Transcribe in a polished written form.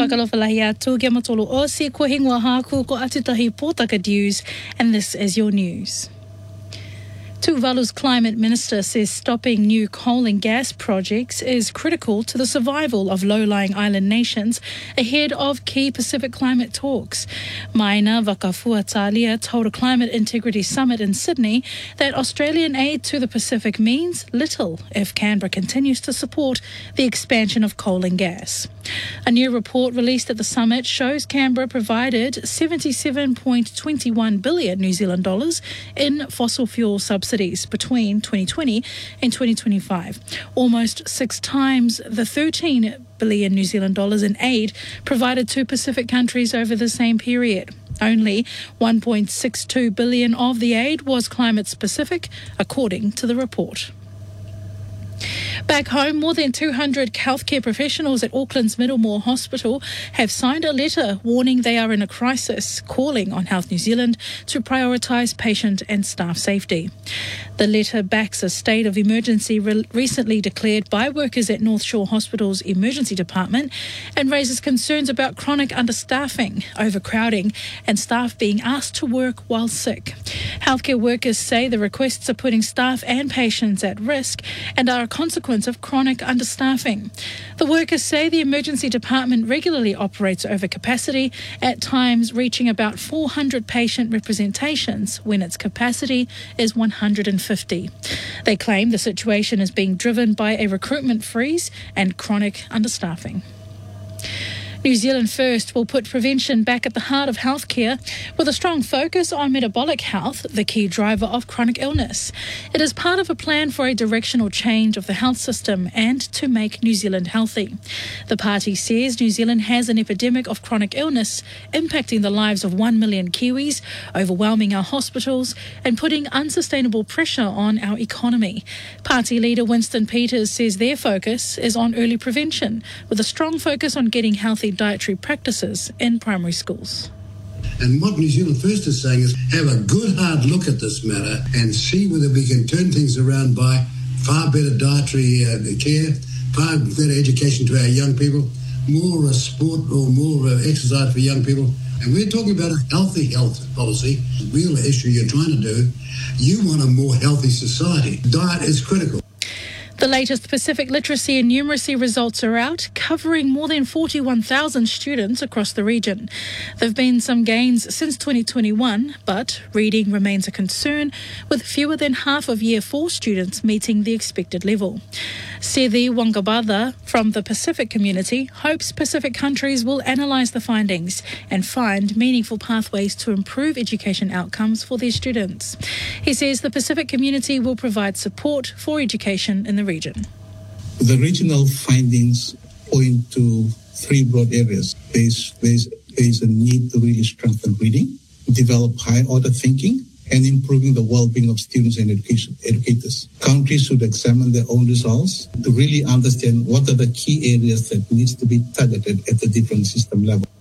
whakalofalahi atu kia matolo o si ko hingua haku ko atutahi Pōtaka News, and this is your news. Tuvalu's climate minister says stopping new coal and gas projects is critical to the survival of low-lying island nations ahead of key Pacific climate talks. Maina Vakafuatalia told a Climate Integrity Summit in Sydney that Australian aid to the Pacific means little if Canberra continues to support the expansion of coal and gas. A new report released at the summit shows Canberra provided 77.21 billion New Zealand dollars in fossil fuel subsidies between 2020 and 2025, almost 6 times the 13 billion New Zealand dollars in aid provided to Pacific countries over the same period. Only 1.62 billion of the aid was climate specific, according to the report. Back home, more than 200 healthcare professionals at Auckland's Middlemore Hospital have signed a letter warning they are in a crisis, calling on Health New Zealand to prioritise patient and staff safety. The letter backs a state of emergency recently declared by workers at North Shore Hospital's emergency department and raises concerns about chronic understaffing, overcrowding and staff being asked to work while sick. Healthcare workers say the requests are putting staff and patients at risk and are a consequence of chronic understaffing. The workers say the emergency department regularly operates over capacity, at times reaching about 400 patient representations when its capacity is 150. They claim the situation is being driven by a recruitment freeze and chronic understaffing. New Zealand First will put prevention back at the heart of healthcare with a strong focus on metabolic health, the key driver of chronic illness. It is part of a plan for a directional change of the health system and to make New Zealand healthy. The party says New Zealand has an epidemic of chronic illness impacting the lives of 1 million Kiwis, overwhelming our hospitals and putting unsustainable pressure on our economy. Party leader Winston Peters says their focus is on early prevention, with a strong focus on getting healthy dietary practices in primary schools. And what New Zealand First is saying is have a good hard look at this matter and see whether we can turn things around by far better dietary care, far better education to our young people, more sport or more exercise for young people. And we're talking about a healthy health policy, the real issue you're trying to do. You want a more healthy society. Diet is critical. The latest Pacific literacy and numeracy results are out, covering more than 41,000 students across the region. There have been some gains since 2021, but reading remains a concern, with fewer than half of Year 4 students meeting the expected level. Sethi Wangabada from the Pacific community hopes Pacific countries will analyse the findings and find meaningful pathways to improve education outcomes for their students. He says the Pacific community will provide support for education in the region. The regional findings point to 3 broad areas. There's a need to really strengthen reading, develop high-order thinking, and improving the well-being of students and educators. Countries should examine their own results to really understand what are the key areas that needs to be targeted at the different system level.